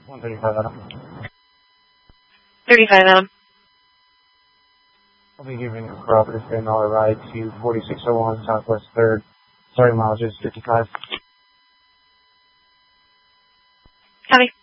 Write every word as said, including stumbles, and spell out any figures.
one thirty-five Adam. thirty-five Adam. I'll be giving a cooperative ten dollar ride to forty-six oh one Southwest third. Sorry, mileage is fifty-five. Copy.